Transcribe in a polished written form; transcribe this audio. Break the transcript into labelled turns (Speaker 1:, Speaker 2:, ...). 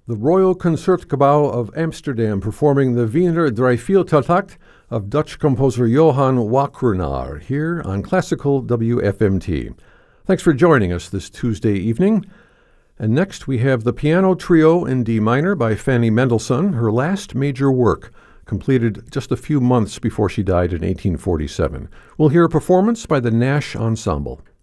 Speaker 1: The Royal Concertgebouw of Amsterdam performing the Wiener Dreivierteltakt of Dutch composer Johann Wackrenaar here on Classical WFMT. Thanks for joining us this Tuesday evening. And next we have the Piano Trio in D minor by Fanny Mendelssohn, her last major work, completed just a few months before she died in 1847. We'll hear a performance by the Nash Ensemble.